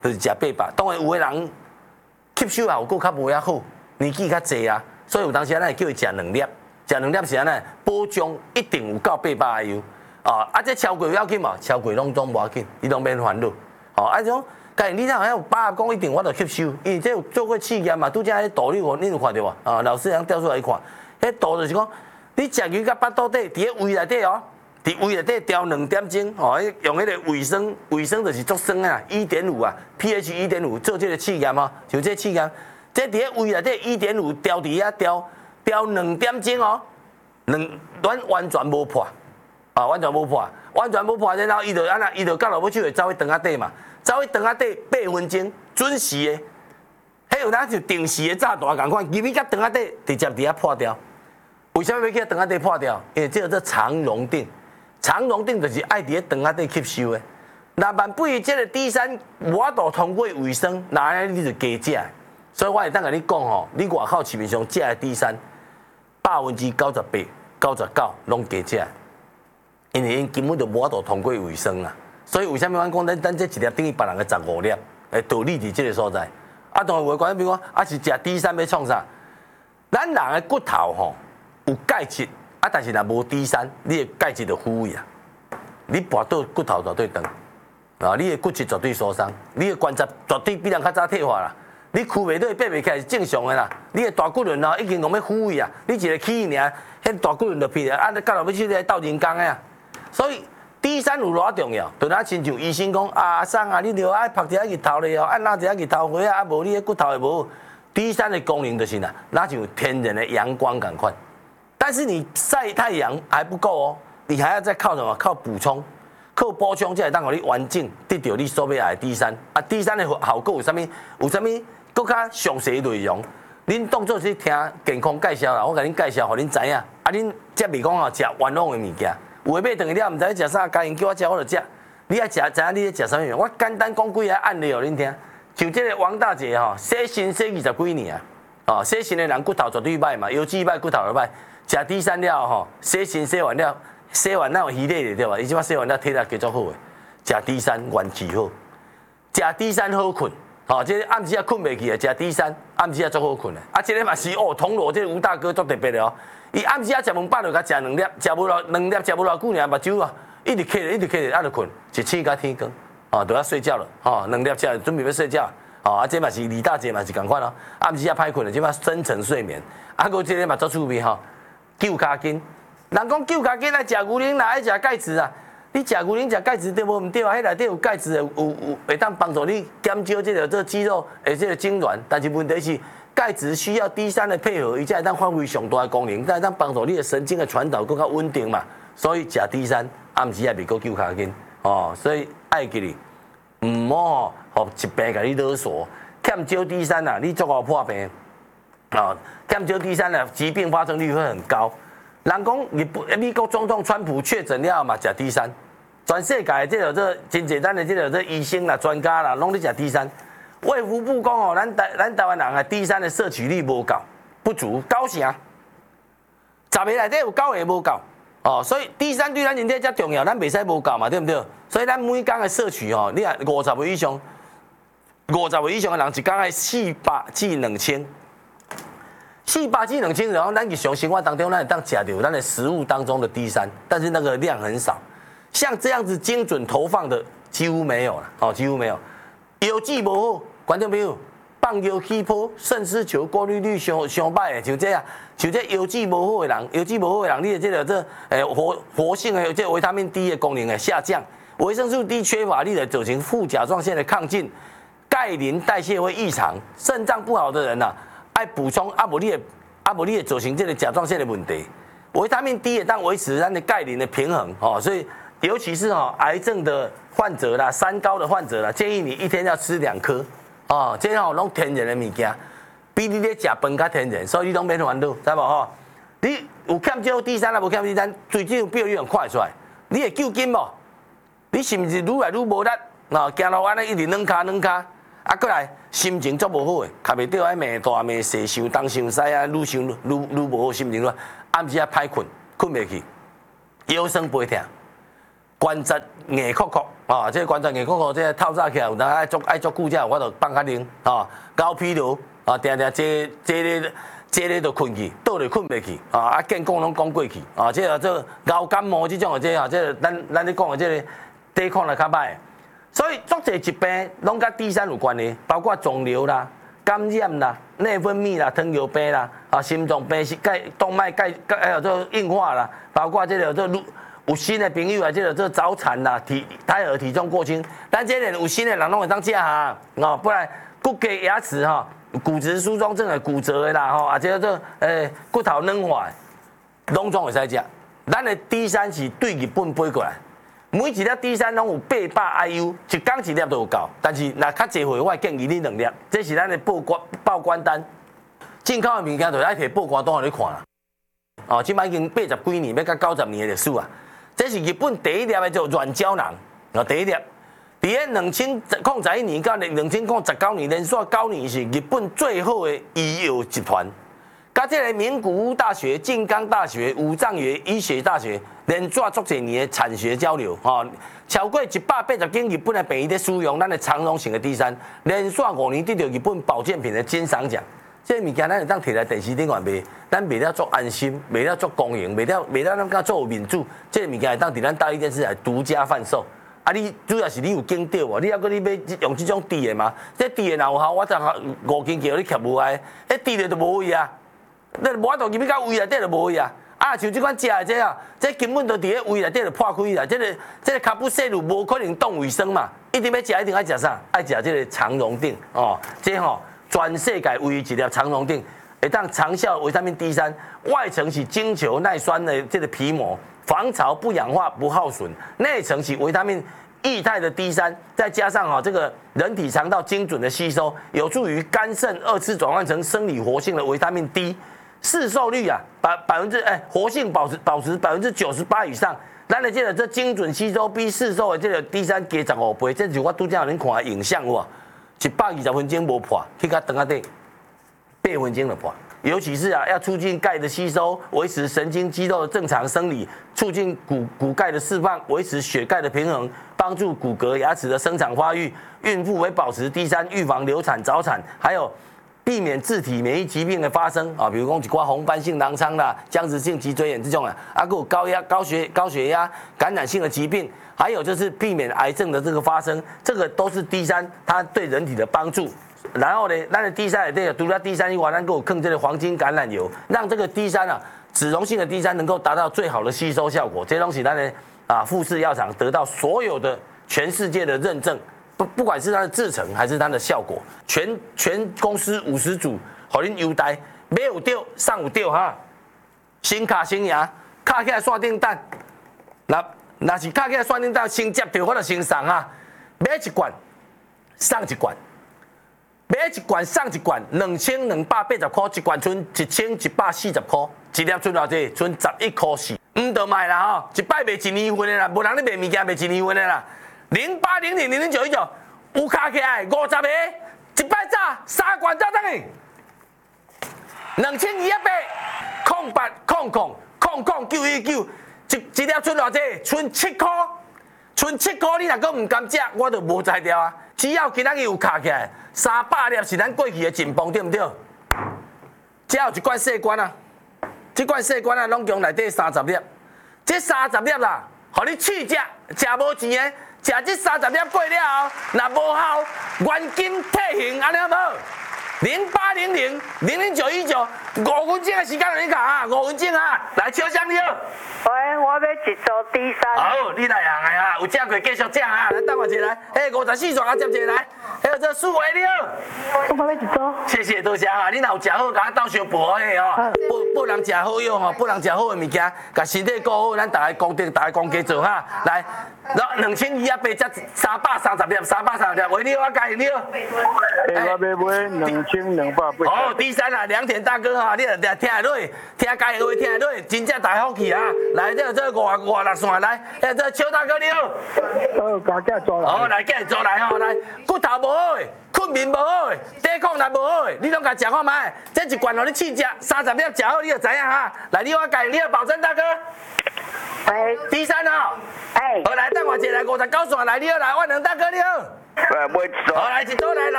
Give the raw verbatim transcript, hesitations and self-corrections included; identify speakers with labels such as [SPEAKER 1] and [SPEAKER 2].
[SPEAKER 1] 就是食八百。当然有个人吸收效果较无遐好，年纪较济啊，所以有当时咱叫伊食两粒，食两粒是安尼，保障一定有够八百的油。哦，啊，这超过要紧嘛，超过拢总无要紧，伊拢免烦恼。哦，啊种，假如你若有八十公一定我就吸收，因为这有做过试验嘛，拄则迄图你有你有看到无？啊，老师人调出来看，迄图就是讲，你食鱼甲巴肚底，伫咧胃内底哦，伫胃内底调两点钟，哦，用迄个卫生卫生就是足酸啊，一点五啊 ，pH 一点五做这个试验哦，就这试验，这伫咧胃内底一点五调伫遐调调两点钟哦，两咱完全无破。啊，完全无破，完全无破，然后伊就安那，伊就到落尾就会走去肠仔底嘛，走去肠仔底八分钟，准时的，迄有咱就定时的炸弹共款，入去甲肠仔底直接伫遐破掉。为什么要去肠仔底破掉？因为这个做肠溶定，肠溶定就是爱伫咧肠仔底吸收的。那万不伊这个 D 三无法度通过卫生，那安尼你就加食。所以我会当甲你讲吼，你外口市面上食的 D 三，百分之九十八、九十九拢加食。因为因根本就无法度通过卫生啊，所以为什么我讲咱咱这一粒等于别人的十五粒？诶，道理伫这个所在。啊，当然有个观众比如讲，啊是食 D 三要创啥？咱人的骨头吼有钙质，啊但是若无 D 三，你的钙质就枯萎啊，你跋倒骨头绝对长，啊，你的骨质绝对受伤，你的关节绝对比人较早退化啦。你躯袂对，爬袂起来是正常的啦。你的大骨轮哦已经拢要枯萎啊，你一个起尔，迄大骨轮就撇啊，啊，到落尾去来斗人工的啊。所以 D 三有偌重要，就咱亲像医生讲啊，阿桑啊，你着爱拍一下日头咧哦，按哪一下日头花啊，啊无你的骨头会无。D 三的功能就是呐，那就天然的阳光感款。但是你晒太阳还不够哦，你还要再靠什么？靠补充，靠补充才会当互你完整得到你所要的 D 三。啊 ，D 三的效果有啥物？有啥物？更较详细内容，恁当作是听健康介绍啦，我甲恁介绍，互恁知影。啊，恁则袂讲哦，食冤枉的物件。有诶买顿了，毋知食啥，家人叫我食，我就食。你爱食，知影你咧食啥物？我简单讲几个案例互恁听。像即个王大姐吼，洗身洗二十几年啊，哦，洗身的人骨头绝对歹嘛，腰子歹，骨头就歹。食 D 三了吼，洗身洗完了，洗完那有稀咧对吧？伊即摆洗完了体力加足好诶，食 D 三元气好，食 D 三好困。吼，即个暗时啊困袂去啊，食 D 三暗时啊足好困诶。啊，即个嘛是哦，铜锣即个吴大哥足特别的哦。伊暗时啊食饭饱就甲食两粒，食无偌两粒食无偌久尔，目睭啊一直瞌咧，一直瞌咧，啊就困，一醒到天光，哦，就要睡觉了，哦，两粒食准备要睡觉，哦，啊这嘛是李大姐嘛是共款哦，暗时啊歹困了，即摆深层睡眠，啊个即个嘛足趣味吼，救脚筋，人讲救脚筋爱食牛奶，哪爱食钙质啊？你食牛奶食钙质对无？毋对啊，迄内底有钙质，有有会当帮助你减少即个这肌肉诶这个痉挛，但是问题是。钙质需要 D 三的配合，伊才会当发挥上大的功能，才会当帮助你的神经的传导更较稳定嘛。所以食 D 三暗时也袂够救脚筋哦，所以爱记哩，唔好吼，互疾病甲你勒索，欠少 D 三啊，你足好破病啊，欠少 D 三啊，疾病发生率会很高。人讲日本美国总统川普确诊了嘛，食 D 三，全世界即个这真简单的即个这医生啦、专家啦，拢咧食 D 三。卫福部讲哦，咱台咱台湾人啊 ，D 三的摄取率无够，不足，九成，十个内底有九个无够，哦，所以 D 三对咱人体遮重要，咱袂使无够嘛，对不对？所以咱每工的摄取哦，你啊五十个以上，五十个以上的人一工爱四百至两千，四百至两千，然后咱日常生活当中，咱会当食到咱的食物当中的 D 三，但是那个量很少，像这样子精准投放的几乎没有了，哦，几乎没有，有剂无好。观众朋友，放药起泡、肾丝球过滤率上上歹的，像这样，像这腰子无好的人，腰子无好的人，你的这个这诶活活性的这维他命 D 的功能会下降，维生素 D 缺乏，你就造成副甲状腺的亢进，钙磷代谢会异常，肾脏不好的人呐、啊，爱补充啊，无你的啊无你会造成这个甲状腺的问题。维他命 D 也当维持咱的钙磷的平衡哦，所以尤其是哦癌症的患者啦、三高的患者啦，建议你一天要吃两颗。哦，这吼拢天然的物件，比你咧食饭较天然，所以你拢免烦恼，知无吼？你有欠少 D 三啊，无欠 D 三，最近表你用快出来，你会救筋无？你是毋是愈来愈无力？哦，行路安尼一直软骹软骹，啊，过来心情足无好诶，卡袂着爱骂大骂细，想东想西啊，愈想愈愈无好心情了，暗时啊歹困，困袂去，腰酸背痛， 关节硬壳壳啊，这个关节硬壳壳，这个透早起来有当爱做爱做久者，我就放较冷啊，高疲劳啊，定定坐坐咧坐咧就困去，倒咧困袂去啊，啊健讲拢讲过去啊，这个这熬感冒这种的这啊，这个咱咱咧讲的这个抵抗力较歹，所以足侪疾病拢甲D三有关系，包括肿瘤啦、感染啦、内分泌啦、糖尿病啦、啊心脏病、是钙动脉钙钙还有这硬化啦，包括这个这有新的朋友啊，这个这早产啦、体胎儿体重过轻，咱这个有新的人拢会当食哈，哦，不然骨骼牙齿哈。骨质疏松症的骨折的啦，吼，啊，这个这诶骨头软化，拢总会使食。咱的 D 三是对日本飞过来，每一粒 D 三拢有八百 I U， 一天一粒都有够。但是若较济回，我建议你两粒，这是咱的报关报关单。进口的物件就爱摕报关单互你看啦。哦，即摆已经八十几年，要到九十年的历史啊。这是日本第一粒的叫软胶囊，啊，第一粒。伫咧两千零十一年到两千零十九年，连续九年是日本最好的医药集团。甲这个名古屋大学、静冈大学、武藏野医学大学连续足侪年的产学交流，吼，超过一百八十间日本的病院在使用咱的长荣型的 D 三，连续五年得到日本保健品的金赏奖。这个物件咱会当摕来电视顶外卖，咱卖了做安心，卖了做公营，卖了卖了咱甲做民主。这个物件会当伫咱大力电视台独家贩售。啊！你主要是你有经到无？你还阁你要用这种滴的嘛？这滴的若有效，我昨五斤叫你吸无爱，迄滴的就无味啊！你无法度入去到胃内底就无味啊！啊，像这款食的这啊，这根本就伫咧胃内底就破开啦！这个这个卡布西鲁无可能当卫生嘛，一定要食，一定爱食啥？爱食这个长荣定哦，这吼、哦、全世界唯一一粒长荣定，会当长效维他命 D 三，外层是精球耐酸的这个皮膜。防潮不氧化不耗损，内层是维他命液态的 D 三，再加上哈这个人体肠道精准的吸收，有助于肝肾二次转换成生理活性的维他命 D， 市售率啊百百分之哎活性保持保持百分之九十八以上，咱的这个这精准吸收比市售的这个 D 三加十五倍，这就我拄则有恁看的影像哇，一百二十分钟无破，去甲肠仔底八分钟就破。尤其是啊，要促进钙的吸收，维持神经肌肉的正常生理，促进骨骨钙的释放，维持血钙的平衡，帮助骨骼牙齿的生长发育。孕妇为保持 D 三，预防流产、早产，还有避免自体免疫疾病的发生啊，比如讲一寡红斑性狼疮啦、僵直性脊椎炎这种啊，啊，还有高压、高血高血压、感染性的疾病，还有就是避免癌症的这个发生，这个都是 D 三它对人体的帮助。然后呢，咱的 D 三也对，除了 D 三以外，咱给我坑这个黄金橄榄油，让这个 D 三啊，脂溶性的 D 三能够达到最好的吸收效果。这东西咱的啊，富士药厂得到所有的全世界的认证，不不管是它的制成还是它的效果，全全公司五十组，互恁优待，买有对，送有对哈，新卡新牙，卡起来线顶等，那那是卡起来线顶等，先接到我就先送哈，买一罐送一罐。买一罐送一罐，两千两百八十块，一罐剩一千一百四十块，一粒剩偌济？剩十一块四。唔得卖啦吼，一摆卖一年份的啦，无人咧卖物件卖一年份的啦。零八零零零零九一九，有卡起来五十个，一摆炸三罐炸等于两千二百八，空八空空空空九一九，一一粒剩偌济？剩七块，剩七块你若阁唔甘食，我就无才调啊。只要今仔日有卡起来。三百粒是咱过去的进步，对不对？只有一罐细罐啊，这罐细罐啊，拢共内底三十粒，这三十粒啦，互你试食，食无钱的，食这三十粒过了后，若无效，原金退现，安尼好无？零八零零零零九一九，五分钟的时间让你卡啊，五分钟啊，来敲响你哦。
[SPEAKER 2] 喂，我要一组 D 三。
[SPEAKER 1] 好，你来行的啊，有食过继续食啊，来等我一下来。哎，五十四座啊，接一来。还有这数位你好。
[SPEAKER 2] 我要一组。
[SPEAKER 1] 谢谢多谢哈，你若有食好，甲我斗相补的哦。不不能食好药吼，不能食好的物件，甲身体顾好，咱大家功德，大家公家做哈。来，两千二百八才三百三十粒，三百三十粒，喂你好，我介绍你好。
[SPEAKER 3] 哎，我要买两千两百八。
[SPEAKER 1] 哦，第三啊，良田大哥哈，你著听下落，听家的话，听下落，真正大福气啊！来，这这五五六线来，哎，这邱大哥你好。
[SPEAKER 3] 哦，家家做来。
[SPEAKER 1] 哦，来，家做来吼，来，骨头无好的，困眠无好的，抵抗力无好的，你拢甲食看卖。这一罐互你试食，三十粒食好你就知影哈。来，你我介，你好，保证大哥。
[SPEAKER 2] 喂，
[SPEAKER 1] 第三哦，
[SPEAKER 2] 哎，
[SPEAKER 1] 好来，等我一下来五十九线来，你好来，我两大哥你好，
[SPEAKER 3] 哎，买一组。
[SPEAKER 1] 好来一组来。